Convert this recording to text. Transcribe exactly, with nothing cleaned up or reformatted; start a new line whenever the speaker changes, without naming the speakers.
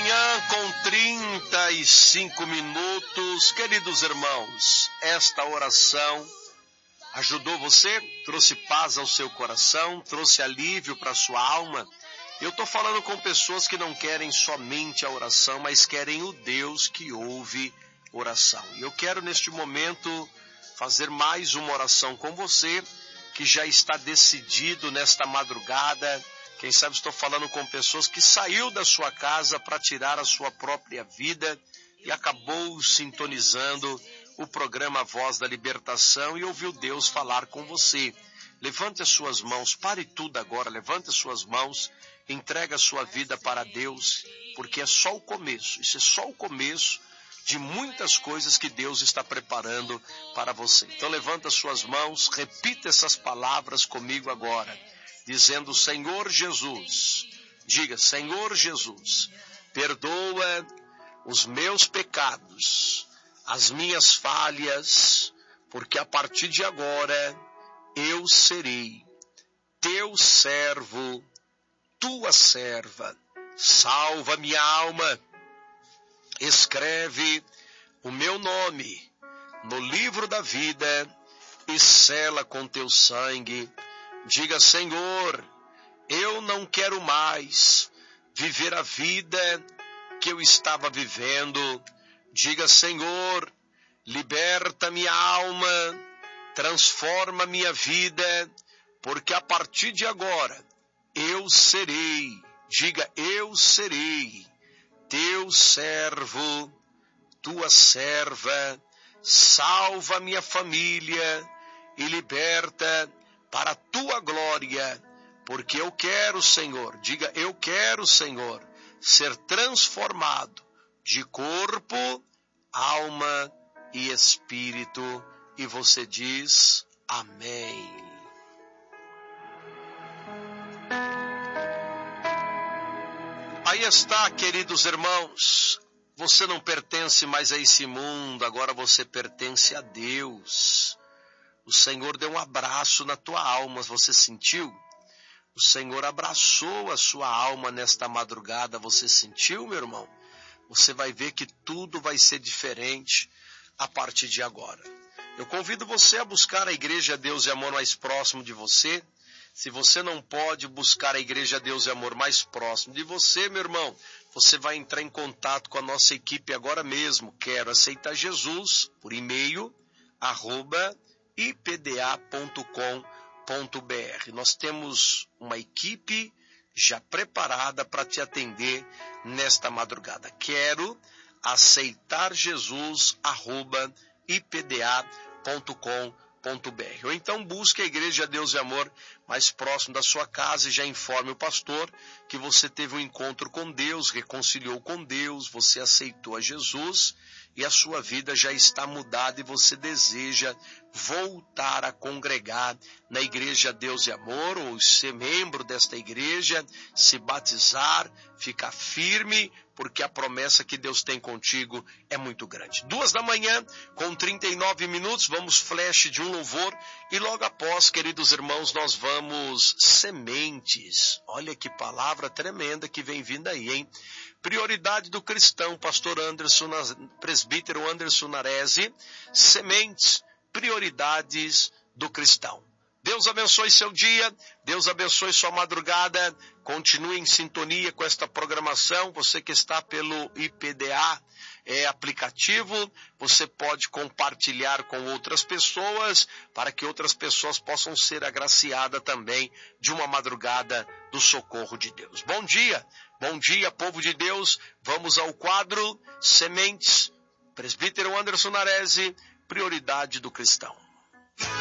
manhã com trinta e cinco minutos. Queridos irmãos, esta oração ajudou você? Trouxe paz ao seu coração? Trouxe alívio para a sua alma? Eu estou falando com pessoas que não querem somente a oração, mas querem o Deus que ouve oração. E eu quero neste momento fazer mais uma oração com você, que já está decidido nesta madrugada. Quem sabe estou falando com pessoas que saiu da sua casa para tirar a sua própria vida e acabou sintonizando o programa Voz da Libertação e ouviu Deus falar com você. Levante as suas mãos, pare tudo agora, levante as suas mãos, entregue a sua vida para Deus, porque é só o começo, isso é só o começo de muitas coisas que Deus está preparando para você. Então levante as suas mãos, repita essas palavras comigo agora, dizendo: Senhor Jesus, diga: Senhor Jesus, perdoa os meus pecados, as minhas falhas, porque a partir de agora eu serei teu servo, tua serva. Salva minha alma, escreve o meu nome no livro da vida e sela com teu sangue. Diga: Senhor, eu não quero mais viver a vida que eu estava vivendo. Diga: Senhor, liberta minha alma, transforma minha vida, porque a partir de agora eu serei, diga, eu serei teu servo, tua serva. Salva minha família e liberta para a tua glória, porque eu quero, Senhor, diga, eu quero, Senhor, ser transformado de corpo, alma e espírito. E você diz amém. Aí está, queridos irmãos, você não pertence mais a esse mundo, agora você pertence a Deus. O Senhor deu um abraço na tua alma, você sentiu? O Senhor abraçou a sua alma nesta madrugada, você sentiu, meu irmão? Você vai ver que tudo vai ser diferente a partir de agora. Eu convido você a buscar a Igreja Deus e Amor mais próximo de você. Se você não pode buscar a Igreja Deus e Amor mais próximo de você, meu irmão, você vai entrar em contato com a nossa equipe agora mesmo. Quero aceitar Jesus por e-mail, arroba i p d a ponto com ponto b r. Nós temos uma equipe já preparada para te atender nesta madrugada. Quero aceitar Jesus, arroba i p d a ponto com ponto b r. Ou então busque a Igreja Deus e Amor mais próximo da sua casa e já informe o pastor que você teve um encontro com Deus, reconciliou com Deus, você aceitou a Jesus e a sua vida já está mudada e você deseja voltar a congregar na Igreja Deus e Amor, ou ser membro desta igreja, se batizar, ficar firme, porque a promessa que Deus tem contigo é muito grande. Duas da manhã, com trinta e nove minutos, vamos flash de um louvor e logo após, queridos irmãos, nós vamos sementes. Olha que palavra tremenda que vem vindo aí, hein? Prioridade do cristão, pastor Anderson, presbítero Anderson Narese, sementes, prioridades do cristão. Deus abençoe seu dia, Deus abençoe sua madrugada, continue em sintonia com esta programação. Você que está pelo I P D A é, aplicativo, você pode compartilhar com outras pessoas, para que outras pessoas possam ser agraciadas também de uma madrugada do socorro de Deus. Bom dia, bom dia, povo de Deus. Vamos ao quadro Sementes, presbítero Anderson Narese, prioridade do cristão.